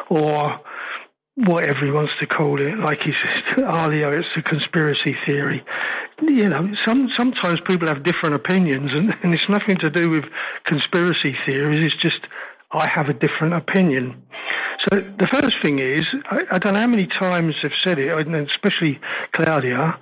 or whatever he wants to call it, like he said earlier, it's a conspiracy theory. Sometimes people have different opinions, and it's nothing to do with conspiracy theories. It's just I have a different opinion. So the first thing is, I don't know how many times I've said it, and especially Claudia,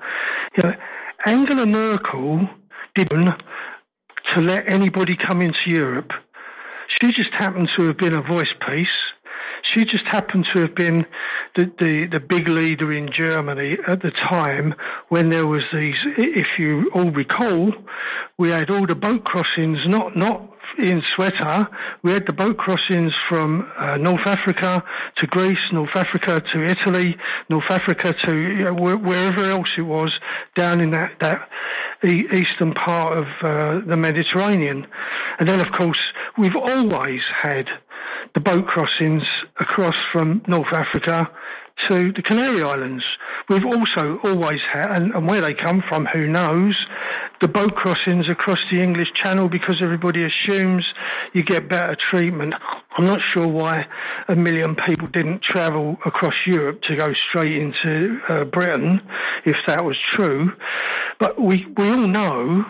Angela Merkel didn't to let anybody come into Europe. She just happened to have been a voice piece. She just happened to have been the big leader in Germany at the time when there was these, if you all recall, we had all the boat crossings, not in Ceuta. We had the boat crossings from North Africa to Greece, North Africa to Italy, North Africa to wherever else it was down in that eastern part of the Mediterranean. And then, of course, we've always had the boat crossings across from North Africa to the Canary Islands. We've also always had, and where they come from, who knows, the boat crossings across the English Channel, because everybody assumes you get better treatment. I'm not sure why 1 million people didn't travel across Europe to go straight into Britain, if that was true. But we all know,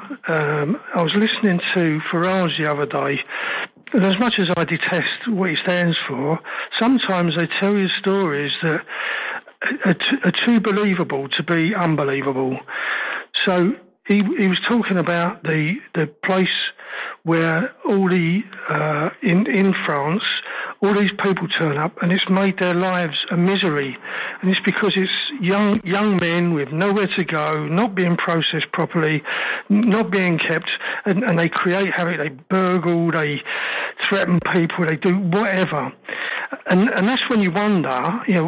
I was listening to Farage the other day, and as much as I detest what he stands for, sometimes they tell you stories that are too believable to be unbelievable. So he was talking about the place where all the in France, all these people turn up, and it's made their lives a misery. And it's because it's young men with nowhere to go, not being processed properly, not being kept, and they create havoc. They burgle, they threaten people, they do whatever. And that's when you wonder,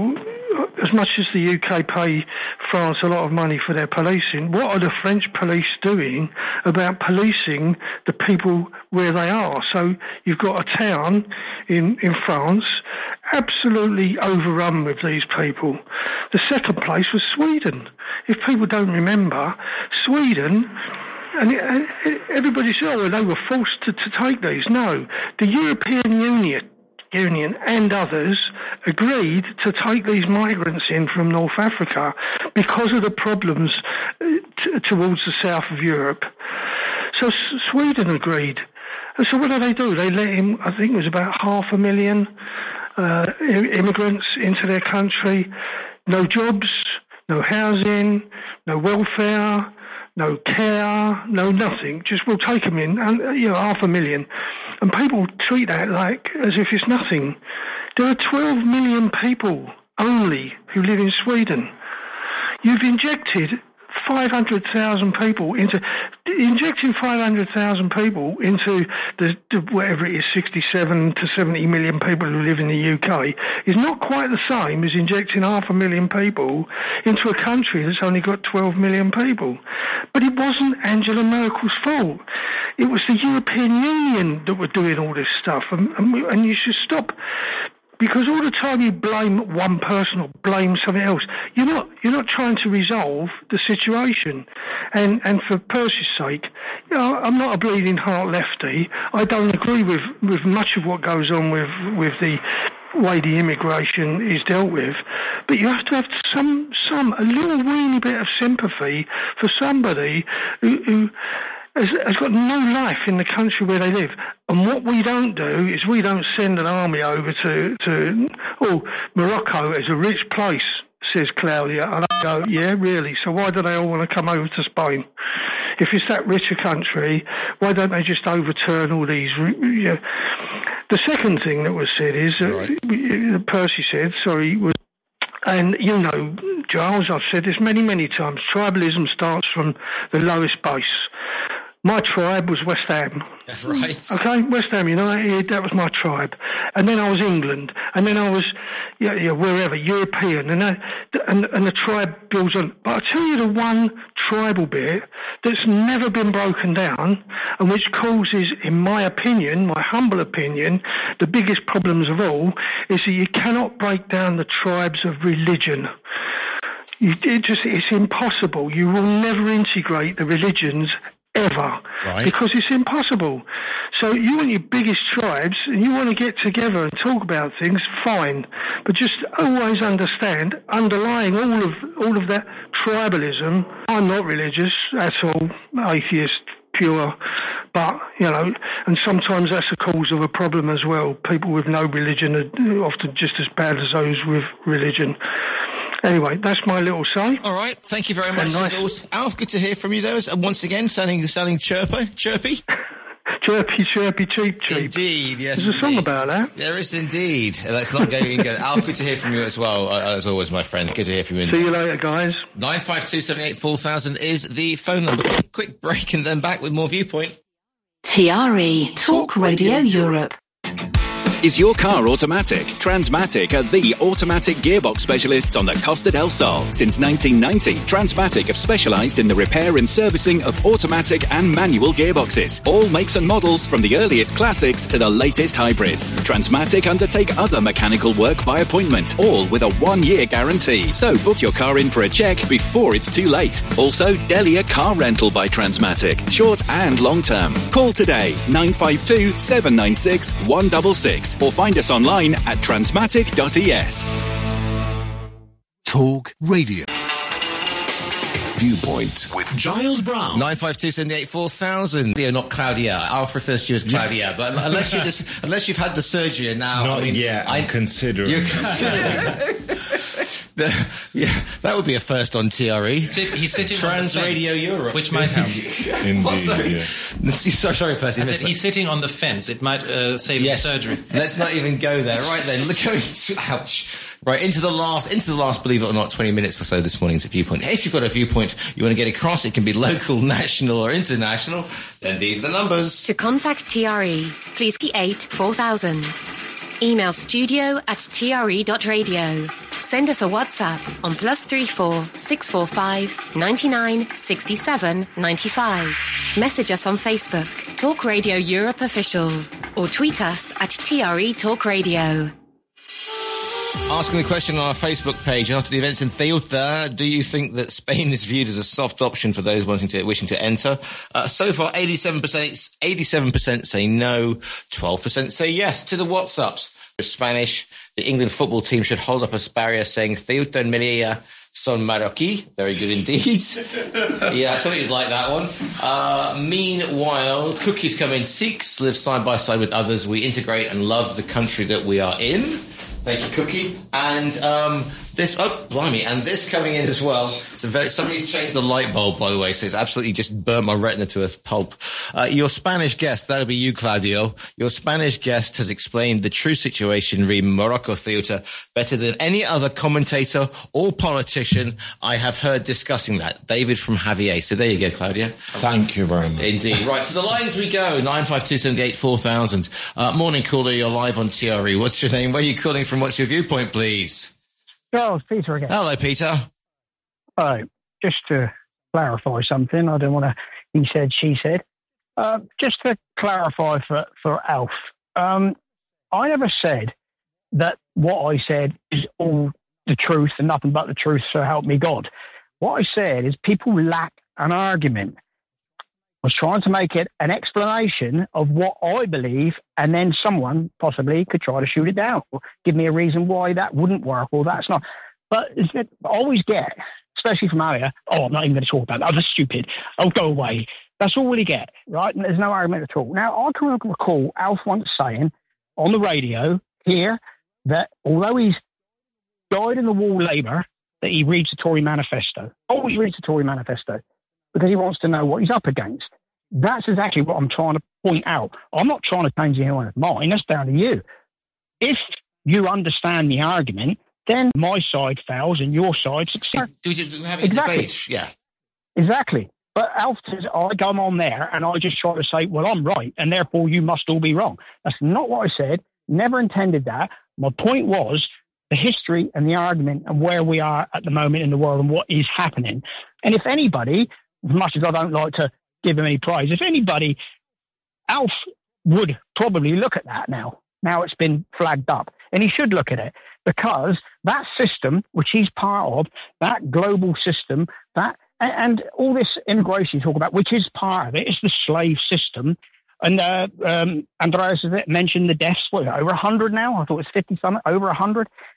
as much as the UK pay France a lot of money for their policing, what are the French police doing about policing the people where they are? So you've got a town in France absolutely overrun with these people. The second place was Sweden. If people don't remember, Sweden, and everybody said, they were forced to take these. No, the European Union and others agreed to take these migrants in from North Africa because of the problems towards the south of Europe. So Sweden agreed. And so what do? They let in, I think it was about 500,000 immigrants into their country. No jobs, no housing, no welfare, no care, no nothing. Just we'll take them in, and 500,000. And people treat that like as if it's nothing. There are 12 million people only who live in Sweden. You've injected 500,000 people injecting 500,000 people into the whatever it is, 67 to 70 million people who live in the UK is not quite the same as injecting 500,000 people into a country that's only got 12 million people. But it wasn't Angela Merkel's fault. It was the European Union that were doing all this stuff, and you should stop. Because all the time you blame one person or blame something else, you're not trying to resolve the situation. And for Percy's sake, I'm not a bleeding heart lefty. I don't agree with much of what goes on with the way the immigration is dealt with. But you have to have a little weeny bit of sympathy for somebody who has got no life in the country where they live. And what we don't do is we don't send an army over to Morocco is a rich place, says Claudia. And I go, yeah, really? So why do they all want to come over to Spain? If it's that rich a country, why don't they just overturn all these... The second thing that was said is, Percy said, was, and Giles, I've said this many, many times, tribalism starts from the lowest base. My tribe was West Ham. That's right. Okay, West Ham United, that was my tribe. And then I was England. And then I was, wherever, European. And the tribe builds on. But I tell you the one tribal bit that's never been broken down and which causes, in my opinion, my humble opinion, the biggest problems of all, is that you cannot break down the tribes of religion. It's impossible. You will never integrate the religions ever, right? Because it's impossible. So you want your biggest tribes, and you want to get together and talk about things, fine, but just always understand, underlying all of that tribalism. I'm not religious at all, atheist, pure, but, and sometimes that's a cause of a problem as well. People with no religion are often just as bad as those with religion. Anyway, that's my little say. All right, thank you very much. Nice. Alf, good to hear from you, though. And once again, sounding chirpy. Chirpy, chirpy, cheep, cheep. Indeed, yes. There's a song about that. There is indeed. Let's not go in. Alf, good to hear from you as well, as always, my friend. Good to hear from you. See you later, guys. 952784000 is the phone number. Quick break and then back with more Viewpoint. TRE Talk Radio Europe. Is your car automatic? Transmatic are the automatic gearbox specialists on the Costa del Sol. Since 1990, Transmatic have specialised in the repair and servicing of automatic and manual gearboxes. All makes and models from the earliest classics to the latest hybrids. Transmatic undertake other mechanical work by appointment, all with a 1-year guarantee. So book your car in for a check before it's too late. Also, Delia Car Rental by Transmatic, short and long term. Call today, 952 796 166. Or find us online at transmatic.es. Talk Radio. Viewpoint with Giles Brown. 952784000. You're not Claudia. Alf refers to you as Claudia, but unless you've had the surgery and now, not yet. I'm considering. You're considering. That would be a first on TRE. He's sitting Trans on the Radio fence, Europe, which might help. Indeed, yeah. Sorry, Percy. He's sitting on the fence. It might save the surgery. Let's not even go there. Right then, ouch. Right, into the last, believe it or not, 20 minutes or so this morning's Viewpoint. If you've got a viewpoint you want to get across, it can be local, national or international, then these are the numbers. To contact TRE, please key 84000. Email studio@tre.radio. Send us a WhatsApp on +34 645 99 67 95. Message us on Facebook, Talk Radio Europe Official, or tweet us at TRE Talk Radio. Asking the question on our Facebook page after the events in Ceuta, do you think that Spain is viewed as a soft option for those wishing to enter? So far, 87% say no, 12% say yes. To the WhatsApps, Spanish, the England football team should hold up a barrier saying Ceuta and Melilla son Marroquí. Very good indeed. Yeah, I thought you'd like that one. Meanwhile, Cookies come in. Sikhs live side by side with others. We integrate and love the country that we are in. Thank you, Cookie. And this coming in as well. Somebody's changed the light bulb, by the way, so it's absolutely just burnt my retina to a pulp. Your Spanish guest, that'll be you, Claudio. Your Spanish guest has explained the true situation re Morocco Ceuta better than any other commentator or politician I have heard discussing that. David from Javier. So there you go, Claudio. Thank you very much. Indeed. Right, to the lines we go. 952784000. Morning, caller. You're live on TRE. What's your name? Where are you calling from? What's your viewpoint, please? Charles, Peter again. Hello, Peter. All right, just to clarify something, I don't want to he said, she said. Just to clarify for Alf, I never said that what I said is all the truth and nothing but the truth, so help me God. What I said is people lack an argument. I was trying to make it an explanation of what I believe, and then someone possibly could try to shoot it down or give me a reason why that wouldn't work or that's not. But I always get, especially from Alia, I'm not even going to talk about that. That's stupid. I'll go away. That's all we get, right? And there's no argument at all. Now, I can recall Alf once saying on the radio here that although he's died in the wall Labour, that he reads the Tory manifesto. Always reads the Tory manifesto, because he wants to know what he's up against. That's exactly what I'm trying to point out. I'm not trying to change anyone's mind. That's down to you. If you understand the argument, then my side fails and your side succeeds. Do we have a debate? Yeah. Exactly. But Alf says, I go on there and I just try to say, well, I'm right, and therefore you must all be wrong. That's not what I said. Never intended that. My point was the history and the argument and where we are at the moment in the world and what is happening. And if anybody, as much as I don't like to give him any praise, if anybody, Alf would probably look at that now. Now it's been flagged up. And he should look at it, because that system, which he's part of, that global system, that And all this immigration you talk about, which is part of it, is the slave system. And Andreas mentioned the deaths. What, over 100 now? I thought it was 50 something. Over 100.